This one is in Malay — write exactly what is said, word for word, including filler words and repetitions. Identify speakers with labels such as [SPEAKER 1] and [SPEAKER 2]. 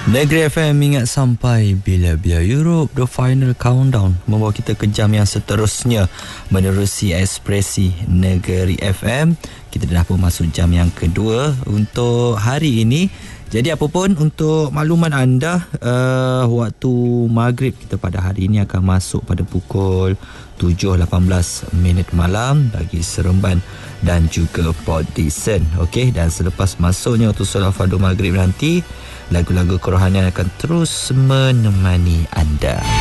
[SPEAKER 1] Negeri F M ingat sampai bila-bila Europe The Final Countdown membawa kita ke jam yang seterusnya menerusi ekspresi Negeri F M. Kita dah pun masuk jam yang kedua untuk hari ini. Jadi apapun untuk makluman anda, uh, waktu maghrib kita pada hari ini akan masuk pada pukul tujuh lapan belas minit malam bagi Seremban dan juga Port Dickson. Okey, dan selepas masuknya waktu solat fardu maghrib nanti, lagu-lagu kerohanian akan terus menemani anda.